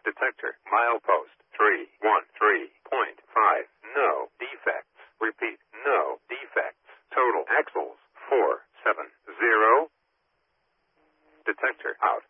Detector. Milepost 313.5. No defects. Repeat. No defects. Total axles 470. Detector out.